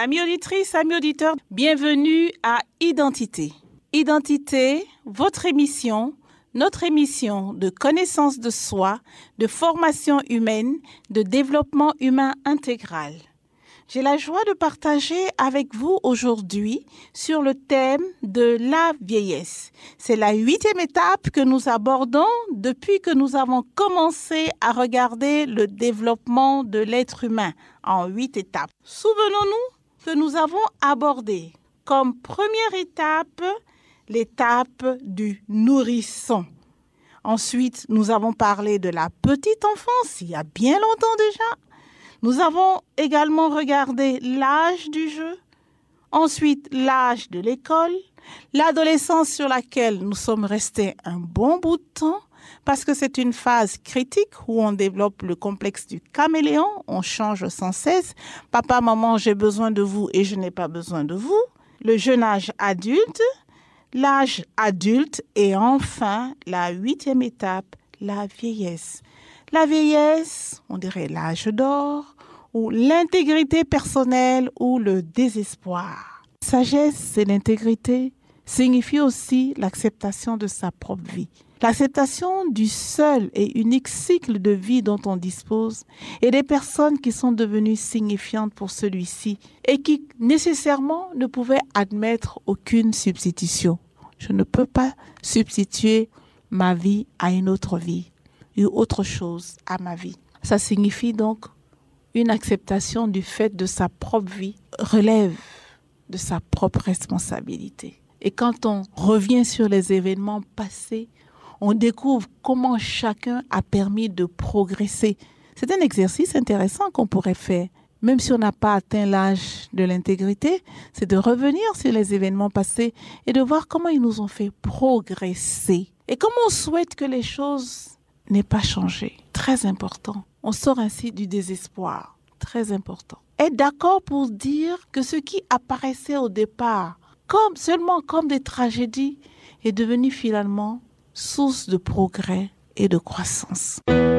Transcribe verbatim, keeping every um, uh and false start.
Amis auditrices, amis auditeurs, bienvenue à Identité. Identité, votre émission, notre émission de connaissance de soi, de formation humaine, de développement humain intégral. J'ai la joie de partager avec vous aujourd'hui sur le thème de la vieillesse. C'est la huitième étape que nous abordons depuis que nous avons commencé à regarder le développement de l'être humain en huit étapes. Souvenons-nous que nous avons abordé comme première étape l'étape du nourrisson. Ensuite, nous avons parlé de la petite enfance, il y a bien longtemps déjà. Nous avons également regardé l'âge du jeu, ensuite l'âge de l'école, l'adolescence sur laquelle nous sommes restés un bon bout de temps parce que c'est une phase critique où on développe le complexe du caméléon, on change sans cesse. Papa, maman, j'ai besoin de vous et je n'ai pas besoin de vous. Le jeune âge adulte, l'âge adulte et enfin la huitième étape, la vieillesse. La vieillesse, on dirait l'âge d'or, ou l'intégrité personnelle ou le désespoir. Sagesse et l'intégrité signifient aussi l'acceptation de sa propre vie. L'acceptation du seul et unique cycle de vie dont on dispose et des personnes qui sont devenues signifiantes pour celui-ci et qui nécessairement ne pouvaient admettre aucune substitution. Je ne peux pas substituer ma vie à une autre vie ou autre chose à ma vie. Ça signifie donc une acceptation du fait de sa propre vie relève de sa propre responsabilité. Et quand on revient sur les événements passés, on découvre comment chacun a permis de progresser. C'est un exercice intéressant qu'on pourrait faire, même si on n'a pas atteint l'âge de l'intégrité, c'est de revenir sur les événements passés et de voir comment ils nous ont fait progresser. Et comment on souhaite que les choses n'aient pas changé. Très important. On sort ainsi du désespoir. Très important. Être d'accord pour dire que ce qui apparaissait au départ comme, seulement comme des tragédies est devenu finalement source de progrès et de croissance.